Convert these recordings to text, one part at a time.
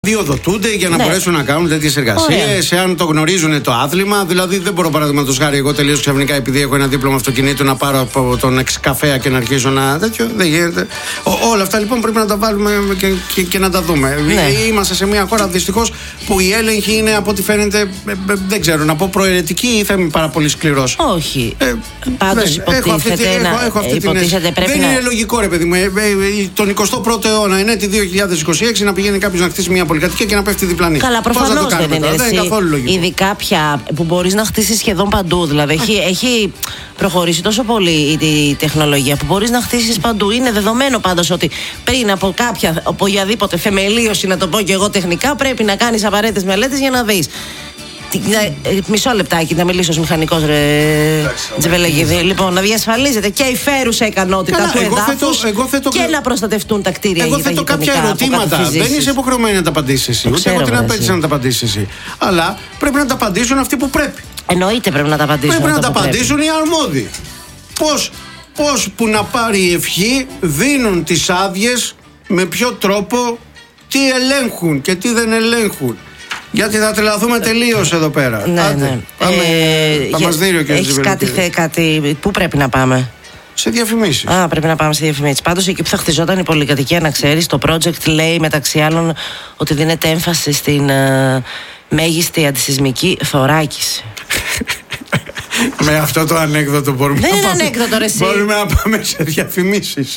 Διοδοτούνται για να μπορέσουν να κάνουν τέτοιες εργασίες, εάν το γνωρίζουν το άθλημα. Δηλαδή, δεν μπορώ παραδείγματος χάρη εγώ τελείως ξαφνικά, επειδή έχω ένα δίπλωμα αυτοκινήτου, να πάρω από τον εξκαφέα και να αρχίσω να. Τέτοιο. Δεν γίνεται. Όλα αυτά λοιπόν πρέπει να τα βάλουμε και να τα δούμε. Είμαστε σε μια χώρα δυστυχώς που η έλεγχη είναι, από ό,τι φαίνεται, δεν ξέρω να πω προαιρετική ή θα είμαι πάρα πολύ σκληρός. Όχι. Πάντως υποτίθεται πρέπει δεν είναι λογικό, ρε παιδί μου, τον 21ο αιώνα, ενέτη 2026, να πηγαίνει κάποιος να χτίσει μια πολυκατοικία και να πέφτει διπλανή. Καλά, προφανώς δεν είναι καθόλου λογικό. Ειδικά πια που μπορείς να χτίσεις σχεδόν παντού. Δηλαδή έχει προχωρήσει τόσο πολύ η τεχνολογία που μπορείς να χτίσεις παντού. Είναι δεδομένο πάντως ότι πριν από οποιαδήποτε θεμελίωση, να το πω και εγώ τεχνικά, πρέπει να κάνεις απαραίτητες μελέτες για να δεις. Μισό λεπτάκι να μιλήσω ως μηχανικός, Τζεβελεγίδη. Λοιπόν, να διασφαλίζεται και η φέρουσα ικανότητα του εδάφους και να προστατευτούν τα κτίρια. Εγώ θέτω κάποια ερωτήματα. Δεν είσαι υποχρεωμένη να τα απαντήσεις εσύ. Ούτε εγώ την απέτησα να τα απαντήσεις εσύ. Αλλά πρέπει να τα απαντήσουν αυτοί που πρέπει. Εννοείται πρέπει να τα απαντήσουν. Πρέπει να τα απαντήσουν οι αρμόδιοι. Πώς που να πάρει η ευχή, δίνουν τις άδειες, με ποιο τρόπο, τι ελέγχουν και τι δεν ελέγχουν. Γιατί θα τρελαθούμε τελείως εδώ πέρα. Ναι. Θα μας δει ο κ. Έχεις κάτι. Πού πρέπει να πάμε? Σε διαφημίσεις. Πρέπει να πάμε σε διαφημίσεις. Πάντως εκεί που θα χτιζόταν η πολυκατοικία, να ξέρεις, το project λέει μεταξύ άλλων ότι δίνεται έμφαση στην μέγιστη αντισυσμική θωράκιση. Με αυτό το ανέκδοτο μπορούμε δεν είναι ανέκδοτο, ρε εσύ. Μπορούμε να πάμε σε διαφημίσεις.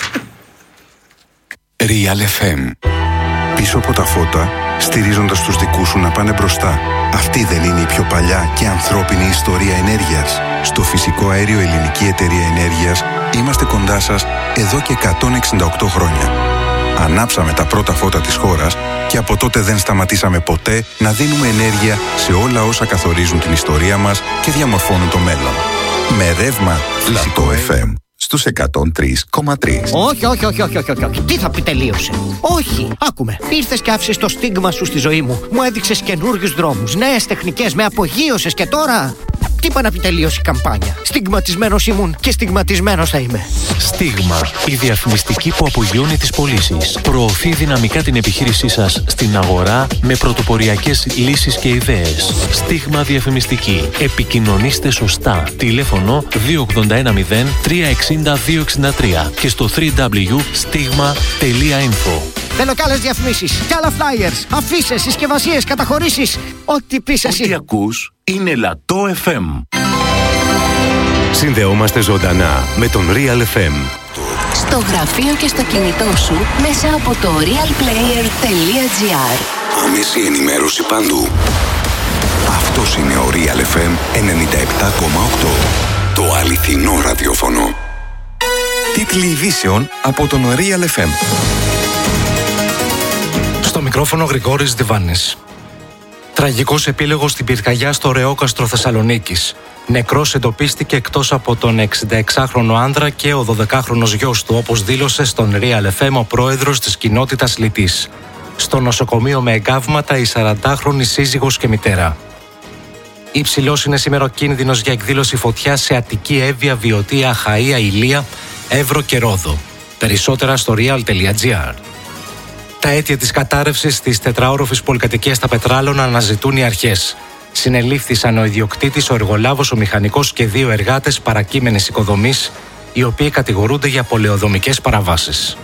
Real FM. Πίσω από τα φώτα, στηρίζοντας τους δικούς σου να πάνε μπροστά. Αυτή δεν είναι η πιο παλιά και ανθρώπινη ιστορία ενέργειας? Στο Φυσικό Αέριο Ελληνική Εταιρεία Ενέργειας είμαστε κοντά σας εδώ και 168 χρόνια. Ανάψαμε τα πρώτα φώτα της χώρας και από τότε δεν σταματήσαμε ποτέ να δίνουμε ενέργεια σε όλα όσα καθορίζουν την ιστορία μας και διαμορφώνουν το μέλλον. Με ρεύμα Φυσικό FM. Στους 103,3. Όχι. Τι θα πει τελείωσε? Όχι, άκουμε. Ήρθες και άφησες το στίγμα σου στη ζωή μου. Μου έδειξες καινούριους δρόμους, νέες τεχνικές, με απογείωσες και τώρα. Τι είπα να πει τελείωσε η καμπάνια? Στιγματισμένος ήμουν και στιγματισμένος θα είμαι. Στίγμα, η διαφημιστική που απογειώνει τις πωλήσεις. Προωθεί δυναμικά την επιχείρησή σας στην αγορά με πρωτοποριακές λύσεις και ιδέες. Στίγμα διαφημιστική. Επικοινωνήστε σωστά. Τηλέφωνο 2810 360 263 και στο www.stigma.info. Θέλω κι άλλες διαφημίσεις, κι άλλα flyers, αφήσεις, συσκευασίες, καταχωρήσεις. Ό,τι πεις εσύ. Ό,τι ακούς είναι Λατό FM. Συνδεόμαστε ζωντανά με τον Real FM. Στο γραφείο και στο κινητό σου μέσα από το realplayer.gr. Άμεση ενημέρωση παντού. Αυτός είναι ο Real FM 97,8. Το αληθινό ραδιόφωνο. Τίτλοι ειδήσεων από τον Real FM. Στο μικρόφωνο Γρηγόρης Διβάνης. Τραγικός επίλογος στην πυρκαγιά στο Ρεόκαστρο Θεσσαλονίκης. Νεκρός εντοπίστηκε εκτός από τον 66χρονο άνδρα και ο 12χρονος γιος του, όπως δήλωσε στον Real FM ο πρόεδρος της κοινότητας Λιτής. Στο νοσοκομείο με εγκάβματα η 40χρονη σύζυγος και μητέρα. Υψηλός είναι σήμερα ο κίνδυνος για εκδήλωση φωτιάς σε Αττική, Εύβοια, Βιωτία, Αχαΐα, Ηλία, Εύρο και Ρόδο. Περισσότερα στο real.gr. Τα αίτια της κατάρρευσης της τετραόροφης πολυκατοικίας στα Πετράλωνα αναζητούν οι αρχές. Συνελήφθησαν ο ιδιοκτήτης, ο εργολάβος, ο μηχανικός και 2 εργάτες παρακείμενης οικοδομής, οι οποίοι κατηγορούνται για πολεοδομικές παραβάσεις.